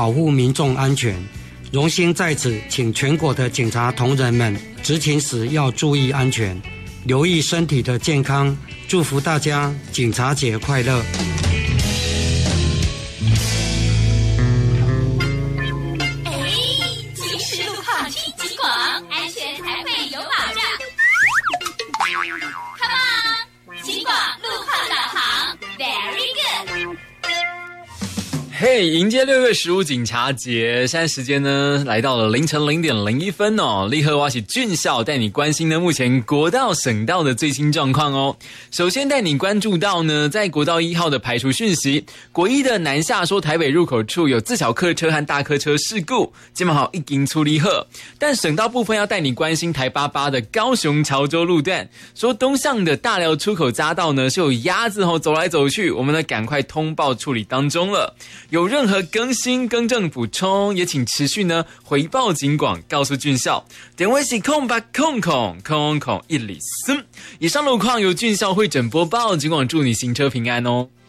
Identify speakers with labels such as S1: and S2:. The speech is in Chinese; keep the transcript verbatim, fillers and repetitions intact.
S1: 保护民众安全。荣幸在此，请全国的警察同仁们执勤时要注意安全，留意身体的健康，祝福大家警察节快乐。
S2: 嘿、hey, 迎接六月十五警察节，现在时间呢来到了凌晨零点零一分哦。立刻挖起俊孝带你关心呢目前国道省道的最新状况哦。首先带你关注到呢，在国道一号的排除讯息，国一的南下说台北入口处有自小客车和大客车事故，基本好已经处理好。但省道部分要带你关心台八八的高雄潮州路段，说东向的大寮出口匝道呢是有鸭子哦走来走去，我们呢赶快通报处理当中了。有任何更新、更正、补充，也请持续呢回报警广，告诉俊孝。点位是空八空空空空一里森。以上路况由俊孝会诊播报，警广祝你行车平安哦。